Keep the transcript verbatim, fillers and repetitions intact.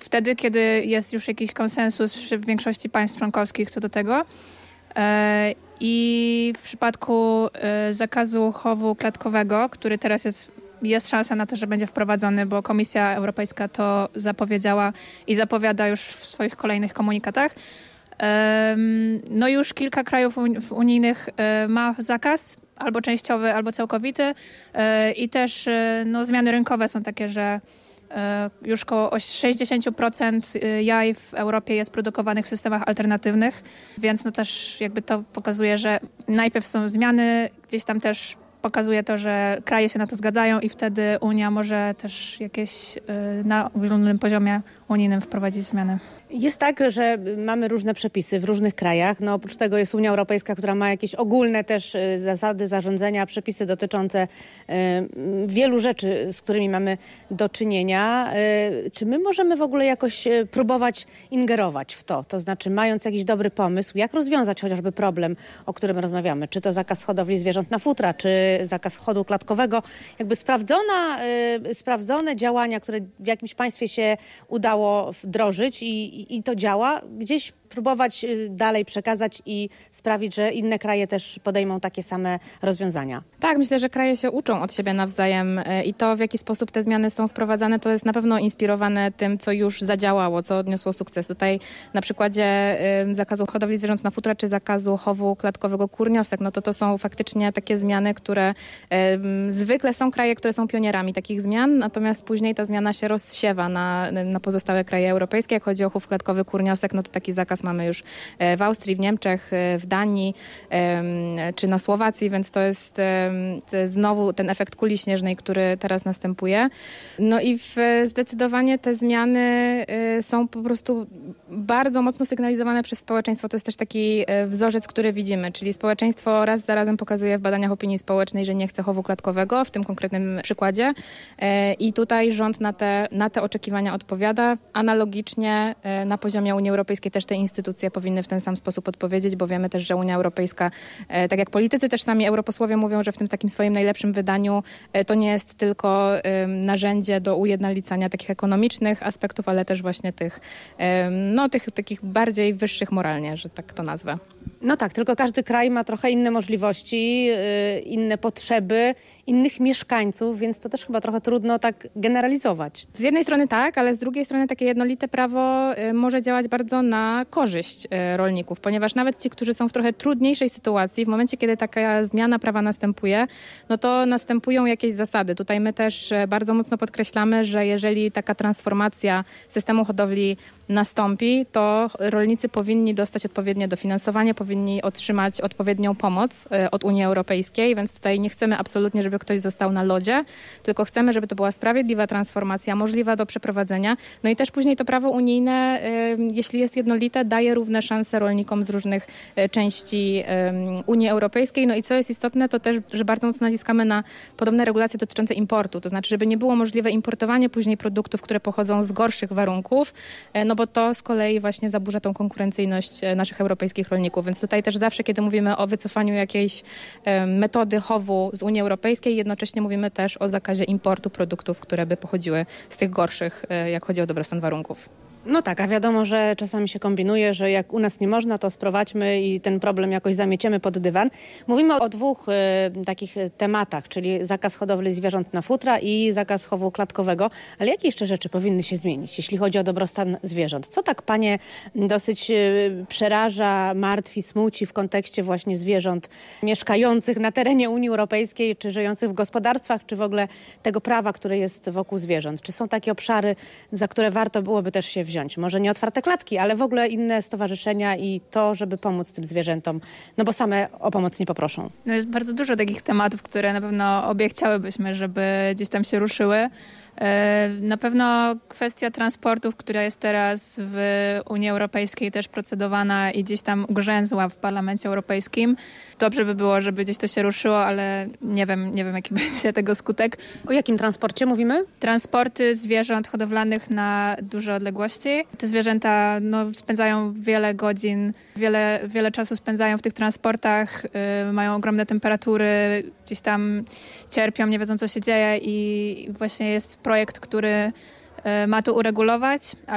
wtedy, kiedy jest już jakiś konsensus w większości państw członkowskich co do tego. I w przypadku zakazu chowu klatkowego, który teraz jest, jest szansa na to, że będzie wprowadzony, bo Komisja Europejska to zapowiedziała i zapowiada już w swoich kolejnych komunikatach. No już kilka krajów unijnych ma zakaz, albo częściowy, albo całkowity. I też no, zmiany rynkowe są takie, że już około sześćdziesiąt procent jaj w Europie jest produkowanych w systemach alternatywnych, więc no też jakby to pokazuje, że najpierw są zmiany, gdzieś tam też pokazuje to, że kraje się na to zgadzają i wtedy Unia może też jakieś na ogólnym poziomie unijnym wprowadzić zmiany. Jest tak, że mamy różne przepisy w różnych krajach. No oprócz tego jest Unia Europejska, która ma jakieś ogólne też zasady zarządzania, przepisy dotyczące y, wielu rzeczy, z którymi mamy do czynienia. Y, czy my możemy w ogóle jakoś próbować ingerować w to? To znaczy, mając jakiś dobry pomysł, jak rozwiązać chociażby problem, o którym rozmawiamy, czy to zakaz hodowli zwierząt na futra, czy zakaz chodu klatkowego, jakby sprawdzona, y, sprawdzone działania, które w jakimś państwie się udało wdrożyć i I to działa, gdzieś próbować dalej przekazać i sprawić, że inne kraje też podejmą takie same rozwiązania. Tak, myślę, że kraje się uczą od siebie nawzajem i to, w jaki sposób te zmiany są wprowadzane, to jest na pewno inspirowane tym, co już zadziałało, co odniosło sukces. Tutaj na przykładzie y, zakazu hodowli zwierząt na futra czy zakazu chowu klatkowego kurniosek, no to to są faktycznie takie zmiany, które y, zwykle są kraje, które są pionierami takich zmian, natomiast później ta zmiana się rozsiewa na, na pozostałe kraje europejskie. Jak chodzi o chów klatkowy kurniosek, no to taki zakaz mamy już w Austrii, w Niemczech, w Danii czy na Słowacji, więc to jest, to jest znowu ten efekt kuli śnieżnej, który teraz następuje. No i w, zdecydowanie te zmiany są po prostu bardzo mocno sygnalizowane przez społeczeństwo. To jest też taki wzorzec, który widzimy, czyli społeczeństwo raz za razem pokazuje w badaniach opinii społecznej, że nie chce chowu klatkowego w tym konkretnym przykładzie i tutaj rząd na te, na te oczekiwania odpowiada. Analogicznie na poziomie Unii Europejskiej też te instytucje powinny w ten sam sposób odpowiedzieć, bo wiemy też, że Unia Europejska, tak jak politycy też sami europosłowie mówią, że w tym takim swoim najlepszym wydaniu to nie jest tylko narzędzie do ujednolicania takich ekonomicznych aspektów, ale też właśnie tych, no, tych takich bardziej wyższych moralnie, że tak to nazwę. No tak, tylko każdy kraj ma trochę inne możliwości, yy, inne potrzeby, innych mieszkańców, więc to też chyba trochę trudno tak generalizować. Z jednej strony tak, ale z drugiej strony takie jednolite prawo y, może działać bardzo na korzyść y, rolników, ponieważ nawet ci, którzy są w trochę trudniejszej sytuacji, w momencie, kiedy taka zmiana prawa następuje, no to następują jakieś zasady. Tutaj my też y, bardzo mocno podkreślamy, że jeżeli taka transformacja systemu hodowli nastąpi, to rolnicy powinni dostać odpowiednie dofinansowanie, powinni otrzymać odpowiednią pomoc y, od Unii Europejskiej, więc tutaj nie chcemy absolutnie, żeby ktoś został na lodzie, tylko chcemy, żeby to była sprawiedliwa transformacja, możliwa do przeprowadzenia. No i też później to prawo unijne, y, jeśli jest jednolite, daje równe szanse rolnikom z różnych y, części y, Unii Europejskiej. No i co jest istotne, to też, że bardzo mocno naciskamy na podobne regulacje dotyczące importu, to znaczy, żeby nie było możliwe importowanie później produktów, które pochodzą z gorszych warunków, y, no bo to z kolei właśnie zaburza tą konkurencyjność y, naszych europejskich rolników. Więc tutaj też zawsze, kiedy mówimy o wycofaniu jakiejś y, metody chowu z Unii Europejskiej, jednocześnie mówimy też o zakazie importu produktów, które by pochodziły z tych gorszych, jak chodzi o dobrostan warunków. No tak, a wiadomo, że czasami się kombinuje, że jak u nas nie można, to sprowadźmy i ten problem jakoś zamieciemy pod dywan. Mówimy o dwóch y, takich tematach, czyli zakaz hodowli zwierząt na futra i zakaz chowu klatkowego. Ale jakie jeszcze rzeczy powinny się zmienić, jeśli chodzi o dobrostan zwierząt? Co tak panie dosyć y, przeraża, martwi, smuci w kontekście właśnie zwierząt mieszkających na terenie Unii Europejskiej, czy żyjących w gospodarstwach, czy w ogóle tego prawa, które jest wokół zwierząt? Czy są takie obszary, za które warto byłoby też się wziąć? Może nie otwarte klatki, ale w ogóle inne stowarzyszenia i to, żeby pomóc tym zwierzętom, no bo same o pomoc nie poproszą. No jest bardzo dużo takich tematów, które na pewno obie chciałybyśmy, żeby gdzieś tam się ruszyły. Na pewno kwestia transportów, która jest teraz w Unii Europejskiej też procedowana i gdzieś tam ugrzęzła w Parlamencie Europejskim. Dobrze by było, żeby gdzieś to się ruszyło, ale nie wiem, nie wiem jaki będzie tego skutek. O jakim transporcie mówimy? Transporty zwierząt hodowlanych na duże odległości. Te zwierzęta no, spędzają wiele godzin, wiele, wiele czasu spędzają w tych transportach, yy, mają ogromne temperatury, gdzieś tam cierpią, nie wiedzą co się dzieje i właśnie jest projekt, który ma to uregulować.